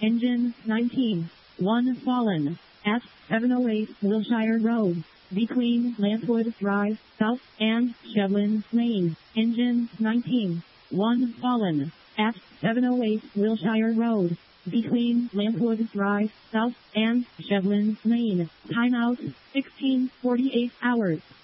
Engine 19. 1 fallen. At 708 Wilshire Road, between Lantwood Drive, South, and Shevlin Lane. Engine 19. 1 fallen. At 708 Wilshire Road, between Lantwood Drive, South, and Shevlin Lane. Timeout, 16:48 hours.